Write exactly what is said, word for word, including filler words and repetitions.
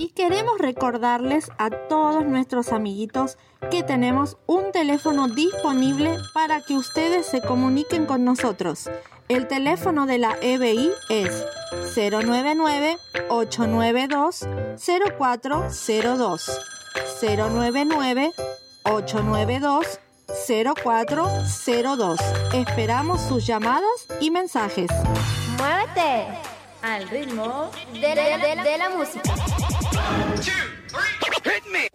Y queremos recordarles a todos nuestros amiguitos que tenemos un teléfono disponible para que ustedes se comuniquen con nosotros. El teléfono de la E B I es cero nueve nueve, ocho nueve dos, cero cuatro cero dos. cero nueve nueve, ocho nueve dos, cero cuatro cero dos. Esperamos sus llamadas y mensajes. ¡Muévete! Al ritmo de la, de la, de la música. One, two, three, hit me!